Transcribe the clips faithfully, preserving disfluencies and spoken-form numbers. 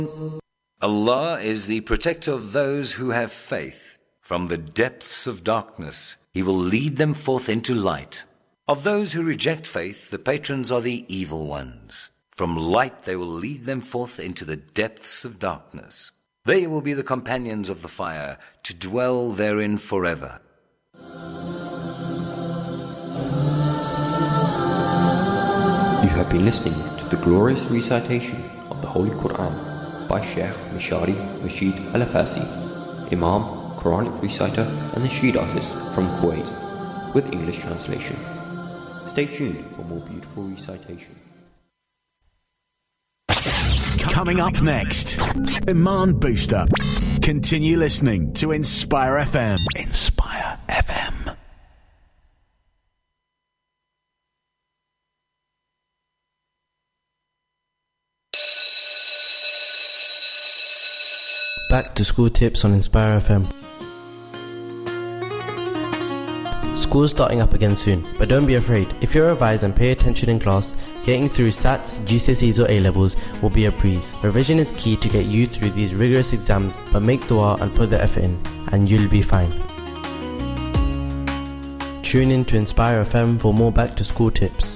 Allah is the protector of those who have faith. From the depths of darkness, He will lead them forth into light. Of those who reject faith, the patrons are the evil ones. From light they will lead them forth into the depths of darkness. They will be the companions of the fire, to dwell therein forever. You have been listening to the glorious recitation of the Holy Quran by Sheikh Mishari Rashid Al-Afasi, Imam, Quranic reciter and nasheed artist from Kuwait, with English translation. Stay tuned for more beautiful recitation. Coming up next, Iman Booster. Continue listening to Inspire F M. Inspire F M. Back to school tips on Inspire F M. School's starting up again soon, but don't be afraid. If you revise and pay attention in class, getting through SATs, G C S Es or A-levels will be a breeze. Revision is key to get you through these rigorous exams, but make dua and put the effort in, and you'll be fine. Tune in to Inspire F M for more back to school tips.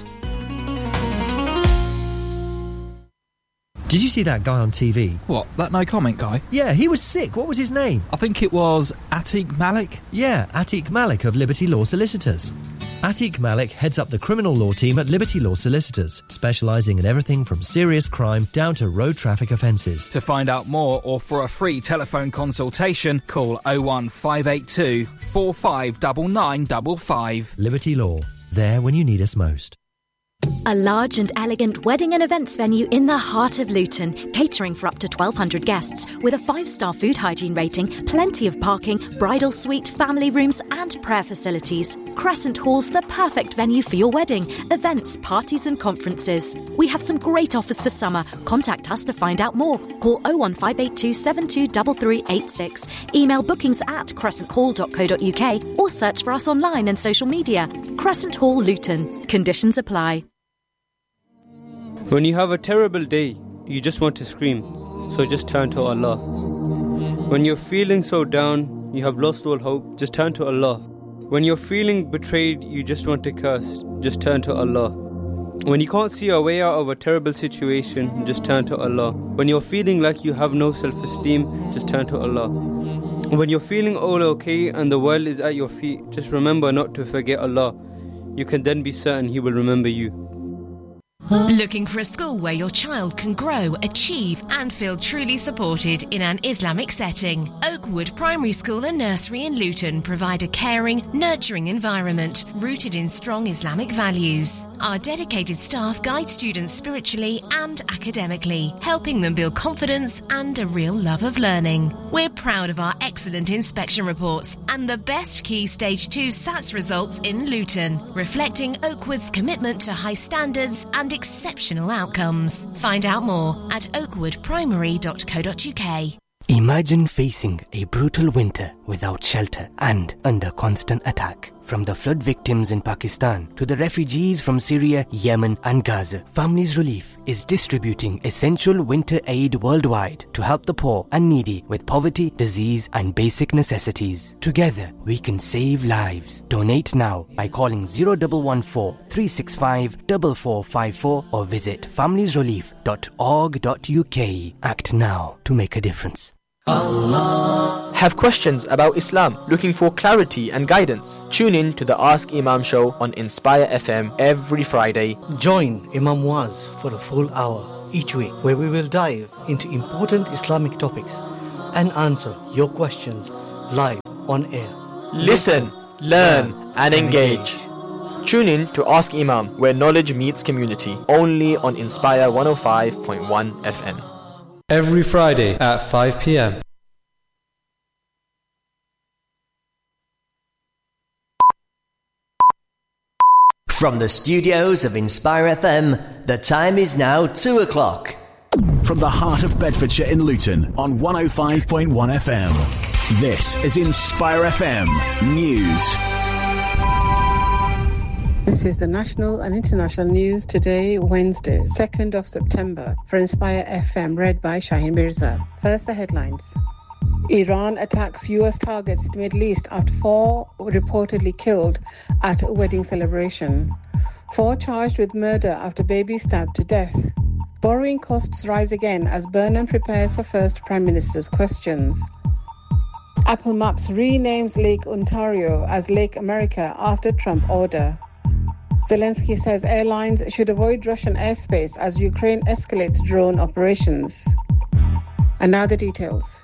Did you see that guy on T V? What, that no comment guy? Yeah, he was sick. What was his name? I think it was Atiq Malik. Yeah, Atiq Malik of Liberty Law Solicitors. Atiq Malik heads up the criminal law team at Liberty Law Solicitors, specialising in everything from serious crime down to road traffic offences. To find out more or for a free telephone consultation, call oh one five eight two, four five nine nine five five. Liberty Law, there when you need us most. A large and elegant wedding and events venue in the heart of Luton, catering for up to twelve hundred guests, with a five-star food hygiene rating, plenty of parking, bridal suite, family rooms and prayer facilities. Crescent Hall's the perfect venue for your wedding, events, parties and conferences. We have some great offers for summer. Contact us to find out more. Call oh one five eight two, seven two three three eight six. Email bookings at crescent hall dot co dot uk or search for us online and social media. Crescent Hall Luton. Conditions apply. When you have a terrible day, you just want to scream, so just turn to Allah. When you're feeling so down, you have lost all hope, just turn to Allah. When you're feeling betrayed, you just want to curse, just turn to Allah. When you can't see a way out of a terrible situation, just turn to Allah. When you're feeling like you have no self-esteem, just turn to Allah. When you're feeling all okay and the world is at your feet, just remember not to forget Allah. You can then be certain He will remember you. Looking for a school where your child can grow, achieve and feel truly supported in an Islamic setting? Oakwood Primary School and Nursery in Luton provide a caring, nurturing environment rooted in strong Islamic values. Our dedicated staff guide students spiritually and academically, helping them build confidence and a real love of learning. We're proud of our excellent inspection reports and the best Key Stage two SATs results in Luton, reflecting Oakwood's commitment to high standards and exceptional outcomes. Find out more at oakwood primary dot co dot uk. Imagine facing a brutal winter without shelter and under constant attack. From the flood victims in Pakistan to the refugees from Syria, Yemen and Gaza, Families Relief is distributing essential winter aid worldwide to help the poor and needy with poverty, disease and basic necessities. Together, we can save lives. Donate now by calling zero one one four, three six five, four four five four or visit families relief dot org dot uk. Act now to make a difference. Allah. Have questions about Islam? Looking for clarity and guidance? Tune in to the Ask Imam show on Inspire F M every Friday. Join Imam Muaz for a full hour each week, where we will dive into important Islamic topics and answer your questions live on air. Listen, learn and engage. Tune in to Ask Imam, where knowledge meets community, only on Inspire one oh five point one F M. Every Friday at five p.m. From the studios of Inspire F M, the time is now two o'clock. From the heart of Bedfordshire in Luton on one oh five point one F M. This is Inspire F M News. This is the national and international news today, Wednesday, second of September, for Inspire F M, read by Shaheen Mirza. First, the headlines. Iran attacks U S targets in the Middle East after four reportedly killed at a wedding celebration. Four charged with murder after baby stabbed to death. Borrowing costs rise again as Burnham prepares for first Prime Minister's questions. Apple Maps renames Lake Ontario as Lake America after Trump order. Zelensky says airlines should avoid Russian airspace as Ukraine escalates drone operations. And now the details.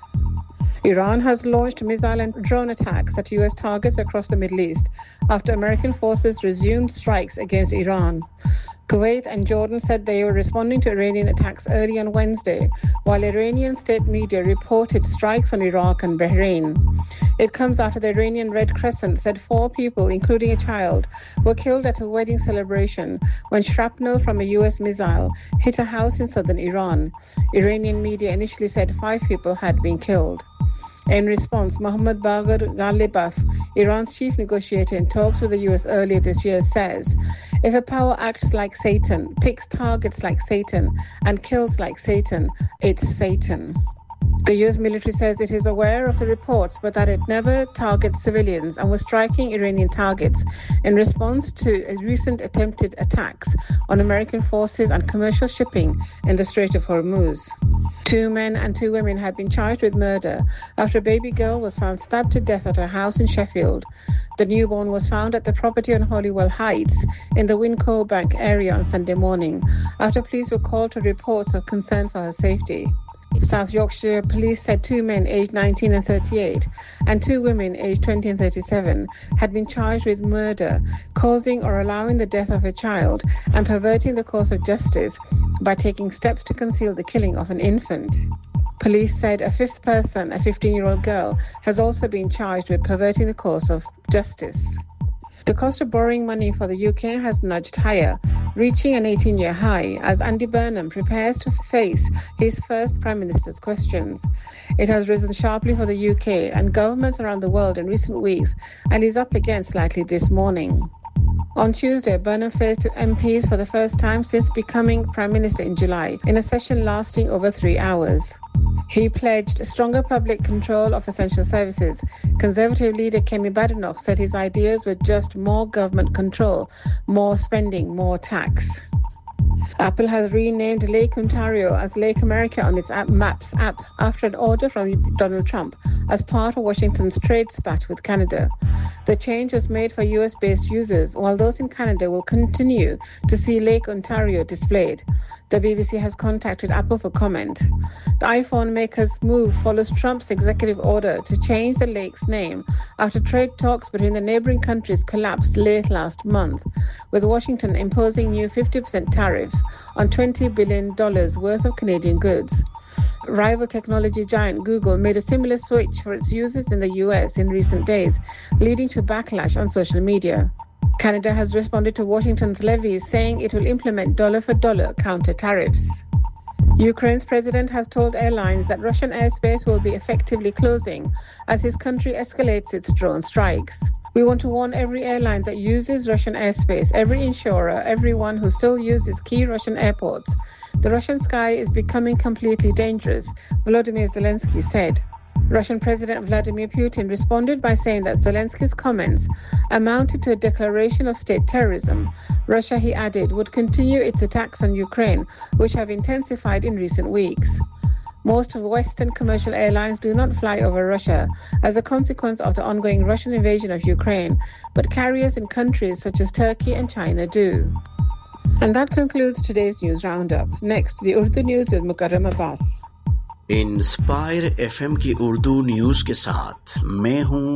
Iran has launched missile and drone attacks at U S targets across the Middle East after American forces resumed strikes against Iran. Kuwait and Jordan said they were responding to Iranian attacks early on Wednesday, while Iranian state media reported strikes on Iraq and Bahrain. It comes after the Iranian Red Crescent said four people, including a child, were killed at a wedding celebration when shrapnel from a U S missile hit a house in southern Iran. Iranian media initially said five people had been killed. In response, Mohammad Baghir Ghalibaf, Iran's chief negotiator in talks with the U S earlier this year, says, if a power acts like Satan, picks targets like Satan, and kills like Satan, it's Satan. The U S military says it is aware of the reports, but that it never targets civilians and was striking Iranian targets in response to recent attempted attacks on American forces and commercial shipping in the Strait of Hormuz. Two men and two women have been charged with murder after a baby girl was found stabbed to death at her house in Sheffield. The newborn was found at the property on Holywell Heights in the Winco Bank area on Sunday morning after police were called to reports of concern for her safety. South Yorkshire police said two men aged nineteen and thirty-eight and two women aged twenty and thirty-seven had been charged with murder, causing or allowing the death of a child and perverting the course of justice by taking steps to conceal the killing of an infant. Police said a fifth person, a fifteen-year-old girl, has also been charged with perverting the course of justice. The cost of borrowing money for the U K has nudged higher, reaching an eighteen-year high as Andy Burnham prepares to face his first Prime Minister's questions. It has risen sharply for the U K and governments around the world in recent weeks and is up again slightly this morning. On Tuesday, Burnham faced M Ps for the first time since becoming Prime Minister in July, in a session lasting over three hours. He pledged stronger public control of essential services. Conservative leader Kemi Badenoch said his ideas were just more government control, more spending, more tax. Apple has renamed Lake Ontario as Lake America on its app Maps app after an order from Donald Trump as part of Washington's trade spat with Canada. The change was made for U S-based users, while those in Canada will continue to see Lake Ontario displayed. The B B C has contacted Apple for comment. The iPhone maker's move follows Trump's executive order to change the lake's name after trade talks between the neighboring countries collapsed late last month, with Washington imposing new fifty percent tariffs on twenty billion dollars worth of Canadian goods. Rival technology giant Google made a similar switch for its users in the U S in recent days, leading to backlash on social media. Canada has responded to Washington's levies, saying it will implement dollar-for-dollar counter tariffs. Ukraine's president has told airlines that Russian airspace will be effectively closing as his country escalates its drone strikes. We want to warn every airline that uses Russian airspace, every insurer, everyone who still uses key Russian airports. The Russian sky is becoming completely dangerous, Volodymyr Zelensky said. Russian President Vladimir Putin responded by saying that Zelensky's comments amounted to a declaration of state terrorism. Russia, he added, would continue its attacks on Ukraine, which have intensified in recent weeks. Most of Western commercial airlines do not fly over Russia as a consequence of the ongoing Russian invasion of Ukraine, but carriers in countries such as Turkey and China do. And that concludes today's news roundup. Next, the Urdu news with Mukarram Abbas. Inspire FM की Urdu news के साथ मैं हूं